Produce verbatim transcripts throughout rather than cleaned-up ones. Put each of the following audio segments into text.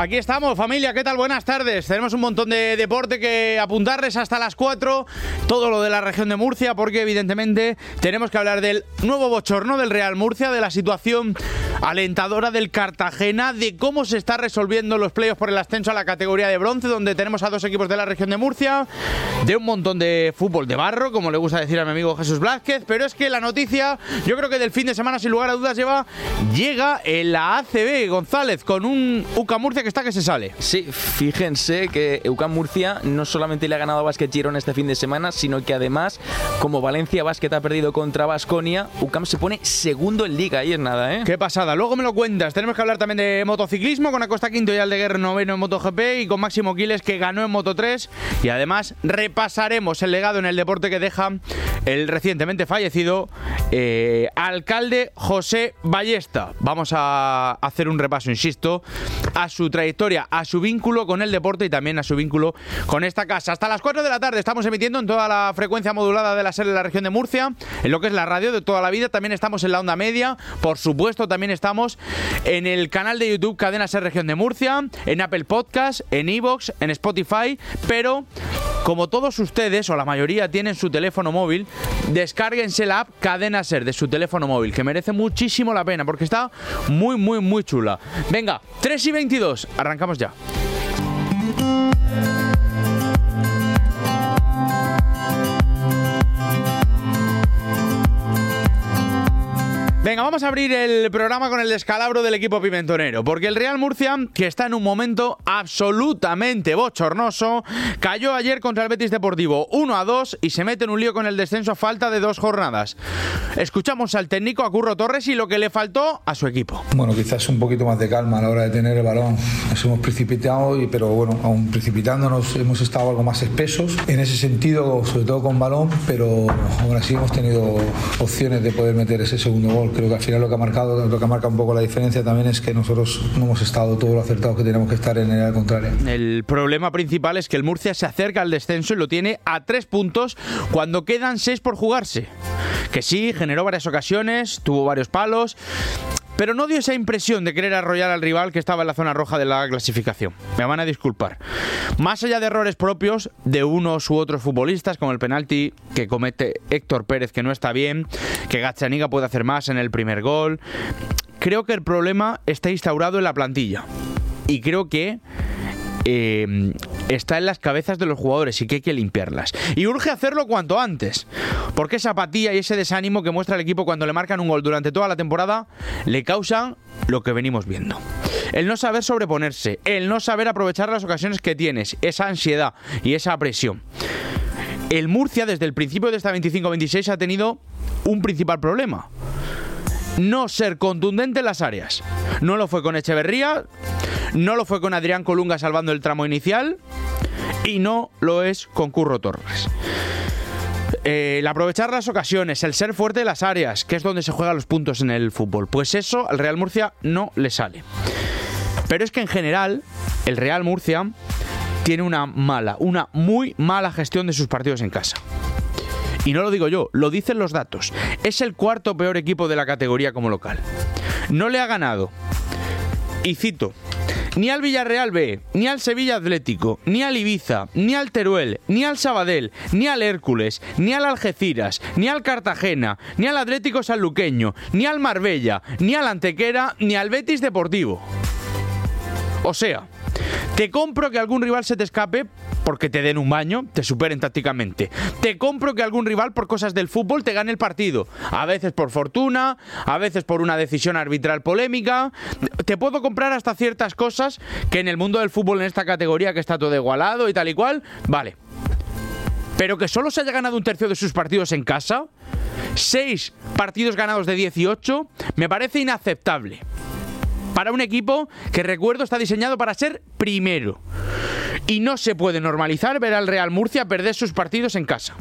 Aquí estamos, familia, ¿qué tal? Buenas tardes. Tenemos un montón de deporte que apuntarles hasta las cuatro, todo lo de la región de Murcia, porque evidentemente tenemos que hablar del nuevo bochorno del Real Murcia, de la situación alentadora del Cartagena, de cómo se está resolviendo los playoffs por el ascenso a la categoría de bronce, donde tenemos a dos equipos de la región de Murcia, de un montón de fútbol de barro, como le gusta decir a mi amigo Jesús Blázquez, pero es que la noticia, yo creo que del fin de semana, sin lugar a dudas, lleva, llega en la A C B, González, con un U C A M Murcia que está que se sale. Sí, fíjense que U C A M Murcia no solamente le ha ganado a Basket Girona este fin de semana, sino que además, como Valencia Basket ha perdido contra Baskonia, U C A M se pone segundo en Liga, ahí es nada, ¿eh? Qué pasada, luego me lo cuentas. Tenemos que hablar también de motociclismo, con Acosta Quinto y Aldeguer noveno en MotoGP, y con Máximo Quiles, que ganó en Moto tres, y además repasaremos el legado en el deporte que deja el recientemente fallecido eh, alcalde José Ballesta. Vamos a hacer un repaso, insisto, a su trayectoria, a su vínculo con el deporte y también a su vínculo con esta casa. Hasta las cuatro de la tarde estamos emitiendo en toda la frecuencia modulada de la SER de la región de Murcia, en lo que es la radio de toda la vida. También estamos en la onda media, por supuesto, también estamos en el canal de YouTube Cadena SER Región de Murcia, en Apple Podcast, en iVoox, en Spotify, pero como todos ustedes, o la mayoría, tienen su teléfono móvil, descárguense la app Cadena SER de su teléfono móvil, que merece muchísimo la pena, porque está muy, muy, muy chula. Venga, tres y veintidós, arrancamos ya. Venga, vamos a abrir el programa con el descalabro del equipo pimentonero, porque el Real Murcia, que está en un momento absolutamente bochornoso, cayó ayer contra el Betis Deportivo uno a dos y se mete en un lío con el descenso a falta de dos jornadas. Escuchamos al técnico, a Curro Torres, y lo que le faltó a su equipo. Bueno, quizás un poquito más de calma a la hora de tener el balón. Nos hemos precipitado, pero bueno, aún precipitándonos hemos estado algo más espesos en ese sentido, sobre todo con balón, pero aún así hemos tenido opciones de poder meter ese segundo gol. Creo que al final lo que ha marcado, lo que marca un poco la diferencia también es que nosotros no hemos estado todo lo acertados que tenemos que estar en el contrario. El problema principal es que el Murcia se acerca al descenso y lo tiene a tres puntos cuando quedan seis por jugarse. Que sí, generó varias ocasiones, tuvo varios palos, pero no dio esa impresión de querer arrollar al rival que estaba en la zona roja de la clasificación. Me van a disculpar. Más allá de errores propios de unos u otros futbolistas, como el penalti que comete Héctor Pérez, que no está bien, que Gazzaniga puede hacer más en el primer gol, creo que el problema está instaurado en la plantilla. Y creo que Eh, está en las cabezas de los jugadores y que hay que limpiarlas. Y urge hacerlo cuanto antes, porque esa apatía y ese desánimo que muestra el equipo cuando le marcan un gol durante toda la temporada le causan lo que venimos viendo. El no saber sobreponerse, el no saber aprovechar las ocasiones que tienes, esa ansiedad y esa presión. El Murcia desde el principio de esta veinticinco veintiséis ha tenido un principal problema: no ser contundente en las áreas. No lo fue con Echeverría, no lo fue con Adrián Colunga salvando el tramo inicial, y no lo es con Curro Torres. Eh, el aprovechar las ocasiones, el ser fuerte en las áreas, que es donde se juegan los puntos en el fútbol, pues eso al Real Murcia no le sale. Pero es que en general el Real Murcia tiene una mala, una muy mala gestión de sus partidos en casa. Y no lo digo yo, lo dicen los datos. Es el cuarto peor equipo de la categoría como local. No le ha ganado, y cito, ni al Villarreal B, ni al Sevilla Atlético, ni al Ibiza, ni al Teruel, ni al Sabadell, ni al Hércules, ni al Algeciras, ni al Cartagena, ni al Atlético Sanluqueño, ni al Marbella, ni al Antequera, ni al Betis Deportivo. O sea, te compro que algún rival se te escape porque te den un baño, te superen tácticamente. Te compro que algún rival por cosas del fútbol te gane el partido. A veces por fortuna, a veces por una decisión arbitral polémica. Te puedo comprar hasta ciertas cosas que en el mundo del fútbol, en esta categoría que está todo igualado y tal y cual, vale. Pero que solo se haya ganado un tercio de sus partidos en casa, seis partidos ganados de dieciocho, me parece inaceptable. Para un equipo que, recuerdo, está diseñado para ser primero. Y no se puede normalizar ver al Real Murcia perder sus partidos en casa.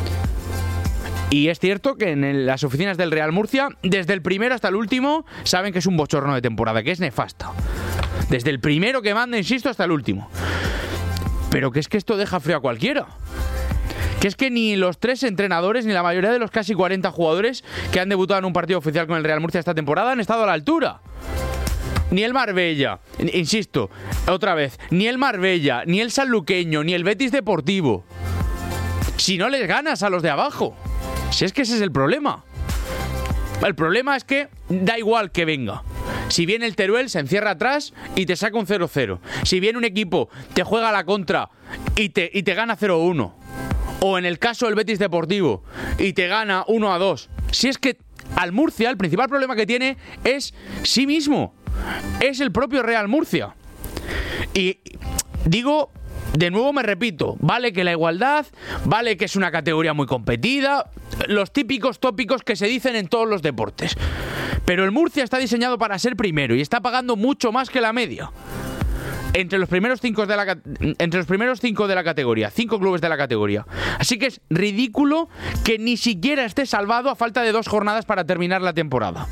Y es cierto que en las oficinas del Real Murcia, desde el primero hasta el último, saben que es un bochorno de temporada, que es nefasta. Desde el primero que manda, insisto, hasta el último. Pero que es que esto deja frío a cualquiera. Que es que ni los tres entrenadores ni la mayoría de los casi cuarenta jugadores que han debutado en un partido oficial con el Real Murcia esta temporada han estado a la altura. ni el Marbella, insisto, otra vez, ni el Marbella, ni el Sanluqueño, ni el Betis Deportivo, si no les ganas a los de abajo. Si es que ese es el problema. El problema es que da igual que venga. Si viene el Teruel, se encierra atrás y te saca un cero cero. Si viene un equipo, te juega a la contra y te, y te gana cero uno. O en el caso del Betis Deportivo, y te gana uno a dos. Si es que al Murcia, el principal problema que tiene es sí mismo. Es el propio Real Murcia. Y digo, de nuevo me repito, vale que la igualdad, vale que es una categoría muy competida, los típicos tópicos que se dicen en todos los deportes. Pero el Murcia está diseñado para ser primero y está pagando mucho más que la media. Entre los primeros cinco de la entre los primeros cinco de la categoría, cinco clubes de la categoría. Así que es ridículo que ni siquiera esté salvado a falta de dos jornadas para terminar la temporada.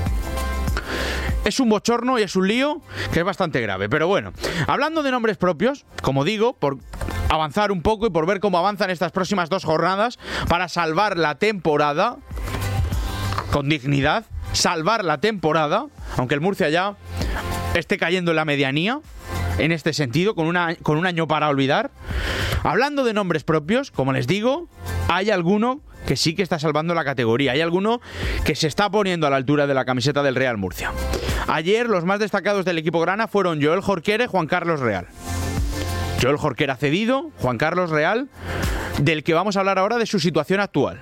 Es un bochorno y es un lío que es bastante grave. Pero bueno, hablando de nombres propios, como digo, por avanzar un poco y por ver cómo avanzan estas próximas dos jornadas para salvar la temporada con dignidad, salvar la temporada, aunque el Murcia ya esté cayendo en la medianía en este sentido, con, una, con un año para olvidar. Hablando de nombres propios, como les digo, hay alguno que sí que está salvando la categoría. Hay alguno que se está poniendo a la altura de la camiseta del Real Murcia. Ayer los más destacados del equipo grana fueron Joel Jorquera y Juan Carlos Real. Joel Jorquera cedido, Juan Carlos Real, del que vamos a hablar ahora de su situación actual.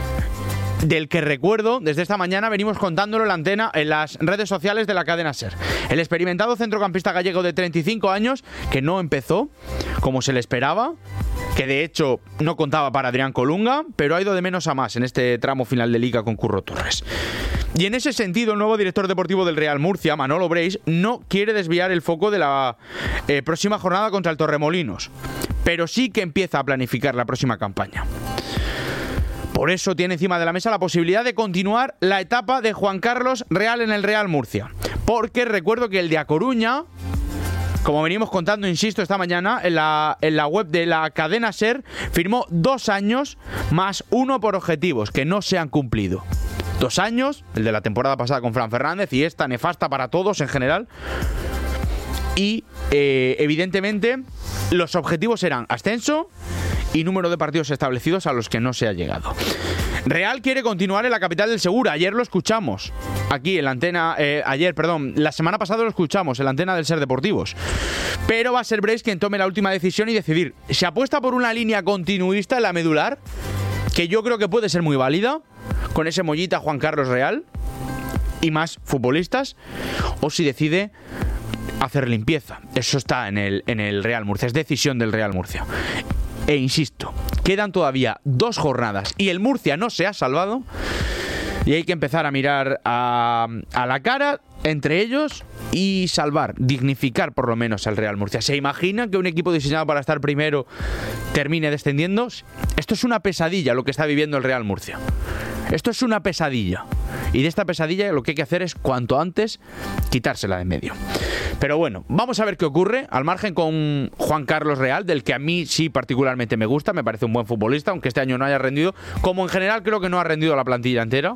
Del que recuerdo, desde esta mañana venimos contándolo en la antena en las redes sociales de la cadena SER. El experimentado centrocampista gallego de treinta y cinco años, que no empezó como se le esperaba, que de hecho no contaba para Adrián Colunga, pero ha ido de menos a más en este tramo final de Liga con Curro Torres. Y en ese sentido, el nuevo director deportivo del Real Murcia, Manolo Breis, no quiere desviar el foco de la eh, próxima jornada contra el Torremolinos, pero sí que empieza a planificar la próxima campaña. Por eso tiene encima de la mesa la posibilidad de continuar la etapa de Juan Carlos Real en el Real Murcia. Porque recuerdo que el de A Coruña, como venimos contando, insisto, esta mañana, en la, en la web de la cadena SER, firmó dos años más uno por objetivos que no se han cumplido. Dos años, el de la temporada pasada con Fran Fernández y esta nefasta para todos en general. Y eh, evidentemente los objetivos eran ascenso y número de partidos establecidos a los que no se ha llegado. Real quiere continuar en la capital del Segura. Ayer lo escuchamos aquí en la antena, eh, ayer, perdón, la semana pasada lo escuchamos en la antena del SER Deportivos. Pero va a ser Breis quien tome la última decisión y decidir. ¿Se apuesta por una línea continuista en la medular? Que yo creo que puede ser muy válida, con ese mollita Juan Carlos Real y más futbolistas, o si decide hacer limpieza. Eso está en el, en el Real Murcia, es decisión del Real Murcia. E insisto, quedan todavía dos jornadas y el Murcia no se ha salvado y hay que empezar a mirar a, a la cara entre ellos y salvar, dignificar por lo menos al Real Murcia. ¿Se imaginan que un equipo diseñado para estar primero termine descendiendo? Esto es una pesadilla lo que está viviendo el Real Murcia. Esto es una pesadilla. Y de esta pesadilla lo que hay que hacer es cuanto antes quitársela de en medio. Pero bueno, vamos a ver qué ocurre. Al margen con Juan Carlos Real, del que a mí sí particularmente me gusta, me parece un buen futbolista, aunque este año no haya rendido, como en general creo que no ha rendido la plantilla entera.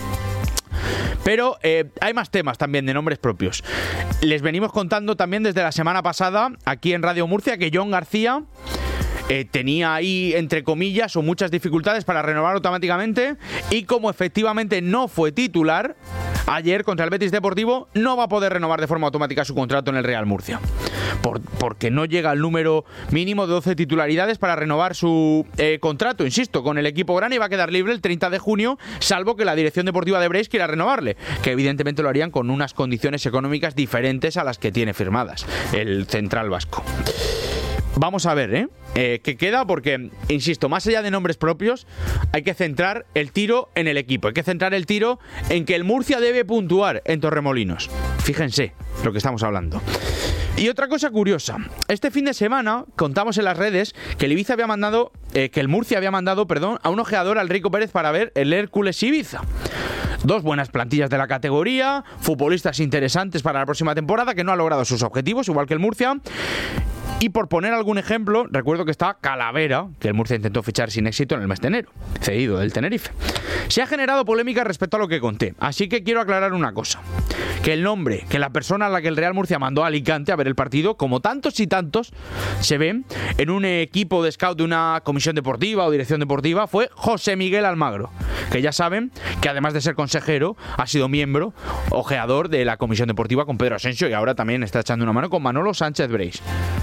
Pero eh, hay más temas también de nombres propios. Les venimos contando también desde la semana pasada, aquí en Radio Murcia, que John García Eh, tenía ahí, entre comillas, o muchas dificultades para renovar automáticamente, y como efectivamente no fue titular ayer contra el Betis Deportivo, no va a poder renovar de forma automática su contrato en el Real Murcia, Por, porque no llega al número mínimo de doce titularidades para renovar su eh, contrato, insisto, con el equipo grana, y va a quedar libre el treinta de junio, salvo que la dirección deportiva de Breis quiera renovarle, que evidentemente lo harían con unas condiciones económicas diferentes a las que tiene firmadas el central vasco. Vamos a ver, ¿eh? Eh, qué queda, porque, insisto, más allá de nombres propios, hay que centrar el tiro en el equipo. Hay que centrar el tiro en que el Murcia debe puntuar en Torremolinos. Fíjense lo que estamos hablando. Y otra cosa curiosa, este fin de semana contamos en las redes que el Ibiza había mandado, eh, que el Murcia había mandado, perdón, a un ojeador, al Rico Pérez, para ver el Hércules Ibiza. Dos buenas plantillas de la categoría, futbolistas interesantes para la próxima temporada, que no ha logrado sus objetivos, igual que el Murcia. Y por poner algún ejemplo, recuerdo que está Calavera, que el Murcia intentó fichar sin éxito en el mes de enero, cedido del Tenerife. Se ha generado polémica respecto a lo que conté, así que quiero aclarar una cosa. Que el nombre, que la persona a la que el Real Murcia mandó a Alicante a ver el partido, como tantos y tantos se ven en un equipo de scout de una comisión deportiva o dirección deportiva, fue José Miguel Almagro, que ya saben que además de ser consejero, ha sido miembro, ojeador de la comisión deportiva con Pedro Asensio y ahora también está echando una mano con Manolo Sánchez Breis.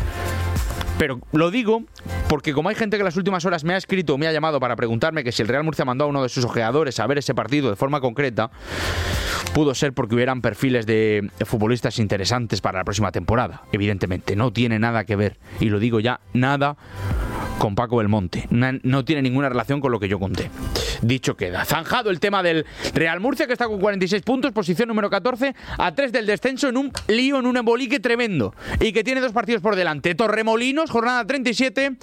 Pero lo digo porque como hay gente que en las últimas horas me ha escrito o me ha llamado para preguntarme que si el Real Murcia mandó a uno de sus ojeadores a ver ese partido de forma concreta, pudo ser porque hubieran perfiles de futbolistas interesantes para la próxima temporada. Evidentemente, no tiene nada que ver, y lo digo ya, nada con Paco Belmonte. No tiene ninguna relación con lo que yo conté. Dicho queda. Zanjado el tema del Real Murcia, que está con cuarenta y seis puntos, posición número catorce, a tres del descenso, en un lío, en un embolique tremendo. Y que tiene dos partidos por delante. Torremolinos, jornada treinta y siete.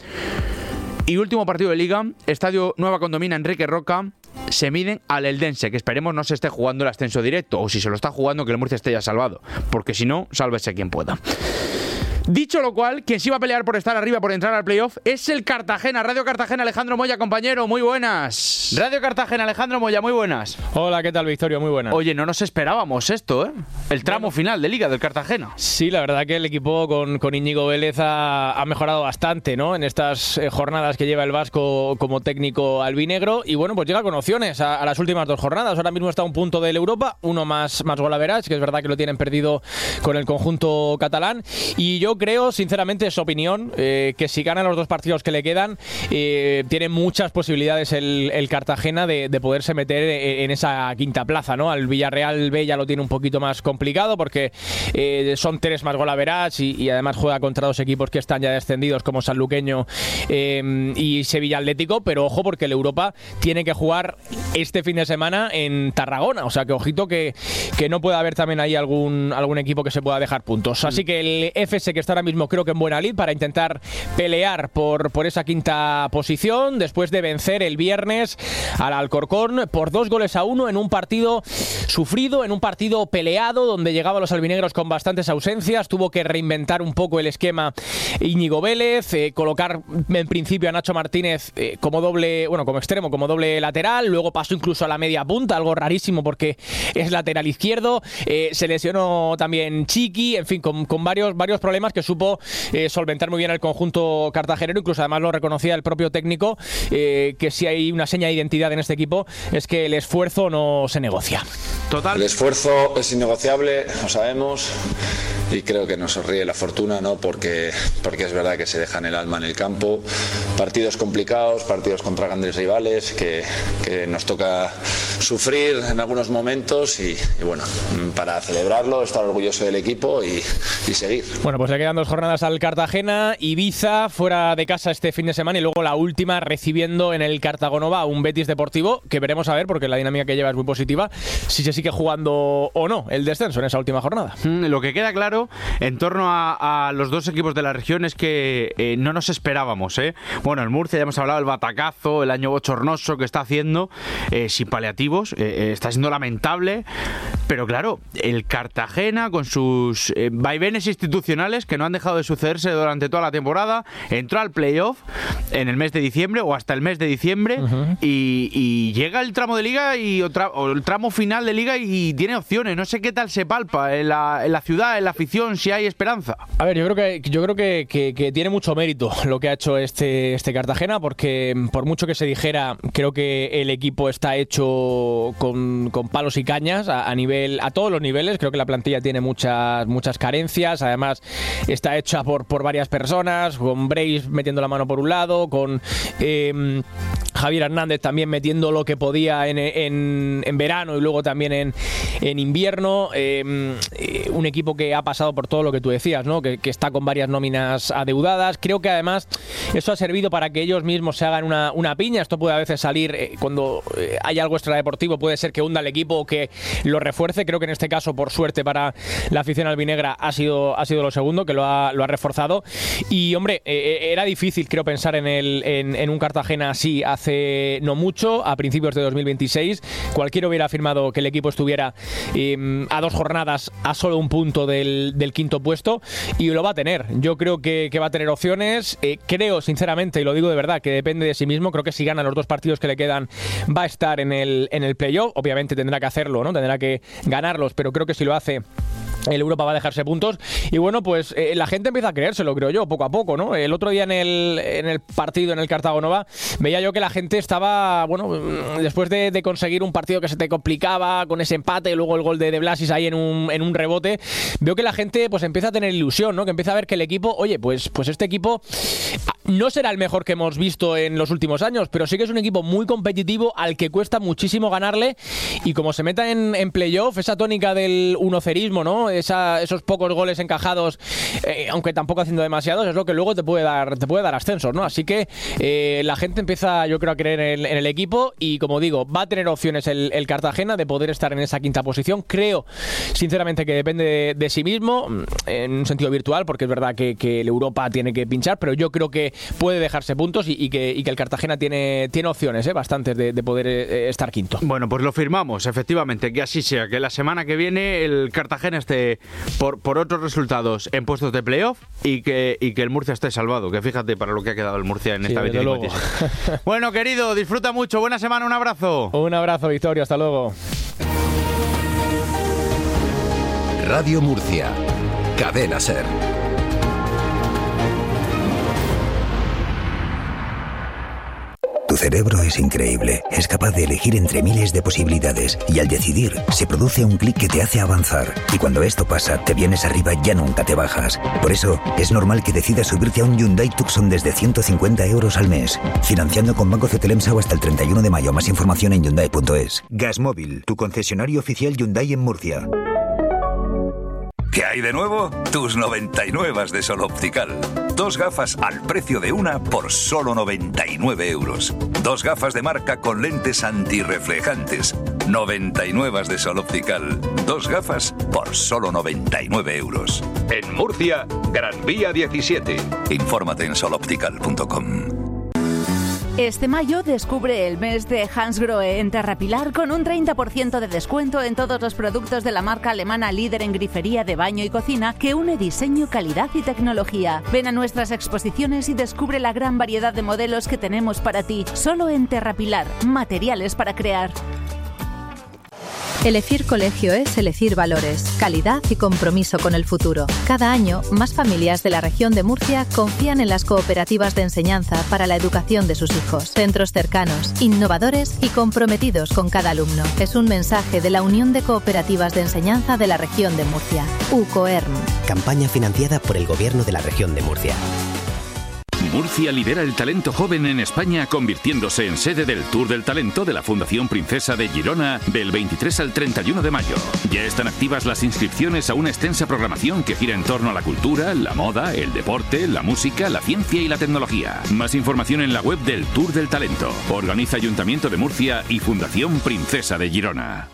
Y último partido de Liga, Estadio Nueva Condomina, Enrique Roca. Se miden al Eldense, que esperemos no se esté jugando el ascenso directo. O si se lo está jugando, que el Murcia esté ya salvado. Porque si no, sálvese quien pueda. Dicho lo cual, quien sí va a pelear por estar arriba, por entrar al playoff, es el Cartagena. Radio Cartagena, Alejandro Moya, compañero, muy buenas. Radio Cartagena, Alejandro Moya, muy buenas. Hola, ¿qué tal, Victorio? Muy buenas. Oye, no nos esperábamos esto, ¿eh? El tramo bueno, final de Liga del Cartagena. Sí, la verdad que el equipo con, con Íñigo Vélez ha, ha mejorado bastante, ¿no? En estas eh, jornadas que lleva el vasco como técnico albinegro. Y bueno, pues llega con opciones a, a las últimas dos jornadas. Ahora mismo está a un punto del Europa, uno más, más golaveras, que es verdad que lo tienen perdido con el conjunto catalán. Y yo creo, sinceramente, es opinión, eh, que si ganan los dos partidos que le quedan, eh, tiene muchas posibilidades el, el Cartagena de, de poderse meter en esa quinta plaza, ¿no? Al Villarreal B ya lo tiene un poquito más complicado porque eh, son tres más golaveras y, y además juega contra dos equipos que están ya descendidos como Sanluqueño eh, y Sevilla Atlético, pero ojo porque el Europa tiene que jugar este fin de semana en Tarragona, o sea que ojito que, que no pueda haber también ahí algún, algún equipo que se pueda dejar puntos. Así que el F S, que está ahora mismo creo que en buena lid para intentar pelear por, por esa quinta posición después de vencer el viernes al Alcorcón por dos goles a uno en un partido sufrido, en un partido peleado donde llegaban los albinegros con bastantes ausencias. Tuvo que reinventar un poco el esquema Íñigo Vélez, eh, colocar en principio a Nacho Martínez eh, como doble, bueno, como extremo, como doble lateral, luego pasó incluso a la media punta, algo rarísimo porque es lateral izquierdo, eh, se lesionó también Chiqui, en fin, con, con varios, varios problemas que supo Eh, solventar muy bien el conjunto cartagenero. Incluso además lo reconocía el propio técnico, eh, que si hay una seña de identidad en este equipo es que el esfuerzo no se negocia. Total. El esfuerzo es innegociable, lo sabemos, y creo que nos sonríe la fortuna, ¿no? Porque, porque es verdad que se dejan el alma en el campo. Partidos complicados, partidos contra grandes rivales que, que nos toca sufrir en algunos momentos y, y bueno, para celebrarlo, estar orgulloso del equipo y, y seguir. Bueno, pues le quedan dos jornadas al Cartagena, Ibiza fuera de casa este fin de semana y luego la última recibiendo en el Cartagonova un Betis Deportivo que veremos a ver, porque la dinámica que lleva es muy positiva, si se sigue jugando o no el descenso en esa última jornada. Mm, lo que queda claro en torno a, a los dos equipos de la región es que eh, no nos esperábamos, ¿eh? Bueno, el Murcia ya hemos hablado del batacazo, el año bochornoso que está haciendo, eh, sin paliativos, eh, está siendo lamentable, pero claro, el Cartagena con sus eh, vaivenes institucionales que no han dejado de sucederse durante toda la temporada, entró al playoff en el mes de diciembre o hasta el mes de diciembre uh-huh. y, y llega el tramo de liga y otra, o el tramo final de liga y tiene opciones. No sé qué tal se palpa en la, en la ciudad, en la afición, si hay esperanza. A ver, yo creo que yo creo que, que, que tiene mucho mérito lo que ha hecho este, este Cartagena, porque por mucho que se dijera, creo que el equipo está hecho con, con palos y cañas a, a nivel, a todos los niveles. Creo que la plantilla tiene muchas, muchas carencias. Además, está hecha por, por varias personas, con Breis metiendo la mano por un lado, con eh, Javier Hernández también metiendo lo que podía en, en, en verano y luego también en, en invierno. Eh, eh, un equipo que ha pasado por todo lo que tú decías, ¿no? Que, que está con varias nóminas adeudadas. Creo que además eso ha servido para que ellos mismos se hagan una, una piña. Esto puede a veces salir eh, cuando eh, hay algo extradeportivo, puede ser que hunda al equipo o que lo refuerce. Creo que en este caso, por suerte para la afición albinegra, ha sido, ha sido lo segundo, que lo ha, lo ha reforzado. Y hombre, eh, era difícil, creo, pensar en, el, en, en un Cartagena así hace hace no mucho, a principios de dos mil veintiséis. Cualquiera hubiera afirmado que el equipo estuviera eh, a dos jornadas, a solo un punto del, del quinto puesto, y lo va a tener. Yo creo que, que va a tener opciones. Eh, creo, sinceramente, y lo digo de verdad, que depende de sí mismo. Creo que si gana los dos partidos que le quedan, va a estar en el, en el playoff. Obviamente tendrá que hacerlo, ¿no? Tendrá que ganarlos, pero creo que si lo hace, el Europa va a dejarse puntos. Y bueno, pues eh, la gente empieza a creérselo, creo yo, poco a poco, ¿no? El otro día en el, en el partido, en el Cartago Nova, veía yo que la gente estaba, bueno, después de, de conseguir un partido que se te complicaba, con ese empate, y luego el gol de, de Blasis ahí en un, en un rebote, veo que la gente pues empieza a tener ilusión, ¿no? Que empieza a ver que el equipo, oye, pues, pues este equipo no será el mejor que hemos visto en los últimos años, pero sí que es un equipo muy competitivo al que cuesta muchísimo ganarle, y como se meta en, en playoff, esa tónica del unocerismo, ¿no? Esa, esos pocos goles encajados, eh, aunque tampoco haciendo demasiados, es lo que luego te puede dar te puede dar ascensos, ¿no? Así que eh, la gente empieza, yo creo, a creer en el, en el equipo, y como digo, va a tener opciones el, el Cartagena de poder estar en esa quinta posición. Creo, sinceramente, que depende de, de sí mismo, en un sentido virtual, porque es verdad que, que el Europa tiene que pinchar, pero yo creo que puede dejarse puntos, y, y, que, y que el Cartagena tiene, tiene opciones, ¿eh? bastantes de, de poder eh, estar quinto. Bueno, pues lo firmamos, efectivamente, que así sea, que la semana que viene el Cartagena esté Por, por otros resultados en puestos de playoff, y que, y que el Murcia esté salvado, que fíjate para lo que ha quedado el Murcia en sí, esta victoria. Bueno, querido, disfruta mucho, buena semana, un abrazo. Un abrazo, Victorio, hasta luego. Radio Murcia, Cadena Ser. Tu cerebro es increíble, es capaz de elegir entre miles de posibilidades, y al decidir se produce un clic que te hace avanzar, y cuando esto pasa te vienes arriba, ya nunca te bajas. Por eso es normal que decidas subirte a un Hyundai Tucson desde ciento cincuenta euros al mes, financiando con Banco Cetelemsau hasta el treinta y uno de mayo. Más información en Hyundai punto es. Gasmóvil, tu concesionario oficial Hyundai en Murcia. ¿Qué hay de nuevo? Tus noventa y nueve de Sol Optical. Dos gafas al precio de una por solo noventa y nueve euros. Dos gafas de marca con lentes antirreflejantes. noventa y nueve de Sol Optical. Dos gafas por solo noventa y nueve euros. En Murcia, Gran Vía diecisiete. Infórmate en sol optical punto com. Este mayo descubre el mes de Hansgrohe en Terrapilar con un treinta por ciento de descuento en todos los productos de la marca alemana líder en grifería de baño y cocina, que une diseño, calidad y tecnología. Ven a nuestras exposiciones y descubre la gran variedad de modelos que tenemos para ti. Solo en Terrapilar, materiales para crear. Elegir colegio es elegir valores, calidad y compromiso con el futuro. Cada año, más familias de la región de Murcia confían en las cooperativas de enseñanza para la educación de sus hijos. Centros cercanos, innovadores y comprometidos con cada alumno. Es un mensaje de la Unión de Cooperativas de Enseñanza de la región de Murcia, UCOERM. Campaña financiada por el Gobierno de la región de Murcia. Murcia lidera el talento joven en España, convirtiéndose en sede del Tour del Talento de la Fundación Princesa de Girona del veintitrés al treinta y uno de mayo. Ya están activas las inscripciones a una extensa programación que gira en torno a la cultura, la moda, el deporte, la música, la ciencia y la tecnología. Más información en la web del Tour del Talento. Organiza Ayuntamiento de Murcia y Fundación Princesa de Girona.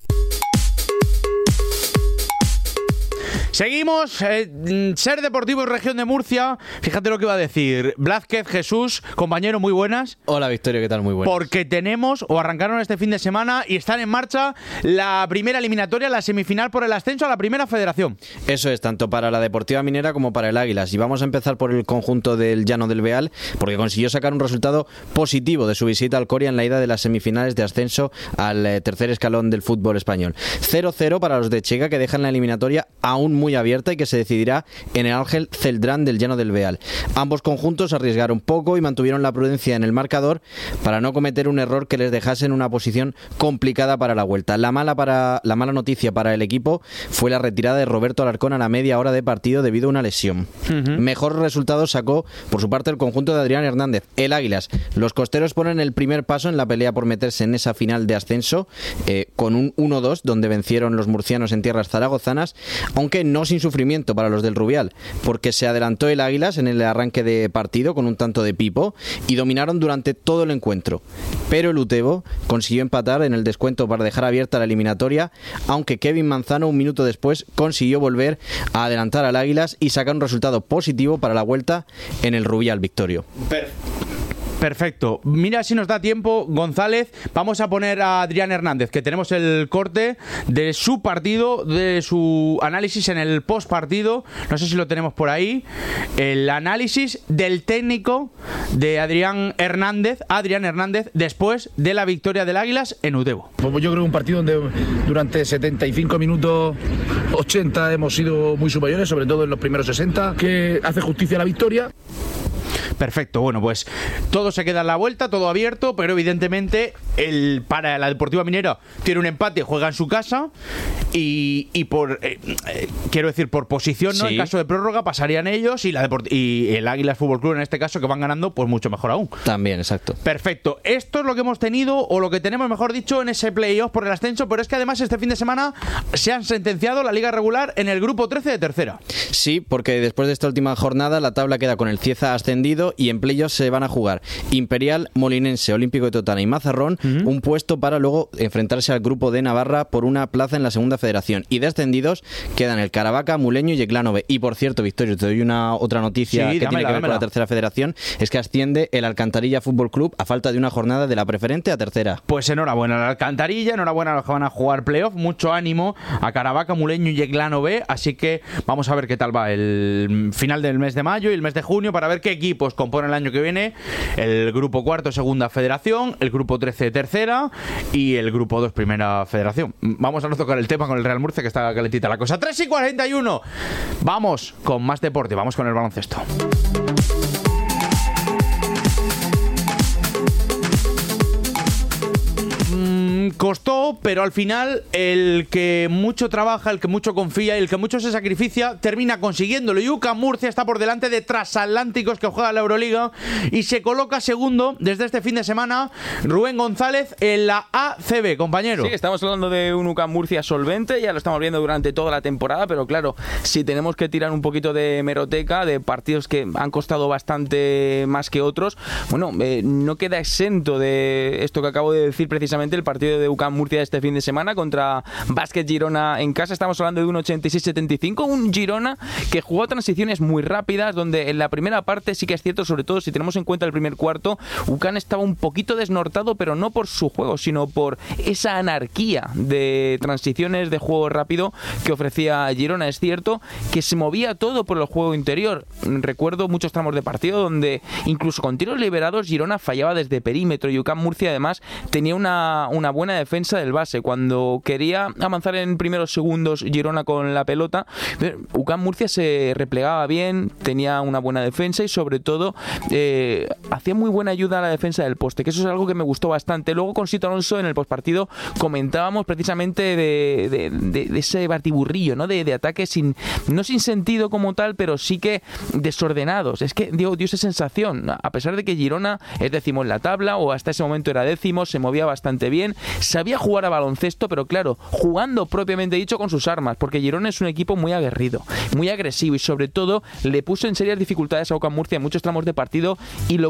Seguimos, eh, Ser Deportivo y Región de Murcia. Fíjate lo que iba a decir Blázquez, Jesús, compañero, muy buenas. Hola Victorio, ¿qué tal? Muy buenas. Porque tenemos, o arrancaron este fin de semana y están en marcha la primera eliminatoria, la semifinal por el ascenso a la Primera Federación. Eso es, tanto para la Deportiva Minera como para el Águilas. Y vamos a empezar por el conjunto del Llano del Beal, porque consiguió sacar un resultado positivo de su visita al Coria en la ida de las semifinales de ascenso al eh, tercer escalón del fútbol español. cero cero para los de Checa, que dejan la eliminatoria aún muy abierta y que se decidirá en el Ángel Celdrán del Llano del Beal. Ambos conjuntos arriesgaron poco y mantuvieron la prudencia en el marcador para no cometer un error que les dejase en una posición complicada para la vuelta. La mala, para, la mala noticia para el equipo fue la retirada de Roberto Alarcón a la media hora de partido debido a una lesión. Uh-huh. Mejor resultado sacó por su parte el conjunto de Adrián Hernández, el Águilas. Los costeros ponen el primer paso en la pelea por meterse en esa final de ascenso eh, con un uno dos donde vencieron los murcianos en tierras zaragozanas, aunque no sin sufrimiento para los del Rubial, porque se adelantó el Águilas en el arranque de partido con un tanto de Pipo y dominaron durante todo el encuentro. Pero el Utebo consiguió empatar en el descuento para dejar abierta la eliminatoria, aunque Kevin Manzano un minuto después consiguió volver a adelantar al Águilas y sacar un resultado positivo para la vuelta en el Rubial Victorio. Perfecto. Mira si nos da tiempo, González. Vamos a poner a Adrián Hernández, que tenemos el corte de su partido, de su análisis en el postpartido. No sé si lo tenemos por ahí. El análisis del técnico de Adrián Hernández, Adrián Hernández, después de la victoria del Águilas en Utebo. Pues yo creo que un partido donde durante setenta y cinco minutos, ochenta hemos sido muy superiores, sobre todo en los primeros sesenta, que hace justicia a la victoria. Perfecto, bueno, pues todo se queda en la vuelta, todo abierto, pero evidentemente el para la Deportiva Minera tiene un empate, juega en su casa y, y por eh, eh, quiero decir por posición, ¿no? Sí. En caso de prórroga pasarían ellos y la Deport- y el Águilas Fútbol Club en este caso, que van ganando, pues mucho mejor aún. También, exacto. Perfecto. Esto es lo que hemos tenido, o lo que tenemos, mejor dicho, en ese playoff por el ascenso, pero es que además este fin de semana se han sentenciado la Liga Regular en el grupo trece de tercera. Sí, porque después de esta última jornada la tabla queda con el Cieza ascendido y en playoffs se van a jugar Imperial, Molinense, Olímpico de Totana y Mazarrón, uh-huh. un puesto para luego enfrentarse al grupo de Navarra por una plaza en la segunda federación. Y descendidos quedan el Caravaca, Muleño y Eclano B. Y por cierto, Victorio, te doy una otra noticia sí, que dámela, tiene que ver dámela. con la tercera federación, es que asciende el Alcantarilla Fútbol Club a falta de una jornada de la preferente a tercera. Pues enhorabuena al Alcantarilla, enhorabuena a los que van a jugar playoff, mucho ánimo a Caravaca, Muleño y Eclano B, así que vamos a ver qué tal va el final del mes de mayo y el mes de junio para ver qué equipos componen el año que viene el grupo cuarto segunda federación, el grupo trece tercera y el grupo dos primera federación. Vamos a no tocar el tema con el Real Murcia, que está calentita la cosa. Tres y cuarenta y uno. Vamos con más deporte, vamos con el baloncesto. Costó, pero al final el que mucho trabaja, el que mucho confía y el que mucho se sacrificia termina consiguiéndolo. Y UCAM Murcia está por delante de Transatlánticos, que juega la Euroliga, y se coloca segundo desde este fin de semana Rubén González en la A C B, compañero. Sí, estamos hablando de un UCAM Murcia solvente, ya lo estamos viendo durante toda la temporada, pero claro, si tenemos que tirar un poquito de hemeroteca, de partidos que han costado bastante más que otros, bueno, eh, no queda exento de esto que acabo de decir, precisamente el partido de UCAM Murcia este fin de semana contra Básquet Girona en casa. Estamos hablando de un ochenta y seis setenta y cinco, un Girona que jugó transiciones muy rápidas, donde en la primera parte sí que es cierto, sobre todo si tenemos en cuenta el primer cuarto, UCAM estaba un poquito desnortado, pero no por su juego, sino por esa anarquía de transiciones de juego rápido que ofrecía Girona. Es cierto que se movía todo por el juego interior. Recuerdo muchos tramos de partido donde incluso con tiros liberados Girona fallaba desde perímetro y UCAM Murcia además tenía una, una buena defensa del base. Cuando quería avanzar en primeros segundos Girona con la pelota, UCAM Murcia se replegaba bien, tenía una buena defensa y sobre todo eh, hacía muy buena ayuda a la defensa del poste, que eso es algo que me gustó bastante. Luego con Sito Alonso en el postpartido comentábamos precisamente de, de, de, de ese batiburrillo, ¿no? de, de ataques sin, no sin sentido como tal, pero sí que desordenados. Es que dio, dio esa sensación, a pesar de que Girona es décimo en la tabla, o hasta ese momento era décimo, se movía bastante bien, sabía jugar a baloncesto, pero claro, jugando propiamente dicho con sus armas, porque Girona es un equipo muy aguerrido, muy agresivo y sobre todo le puso en serias dificultades a UCAM Murcia en muchos tramos de partido y lo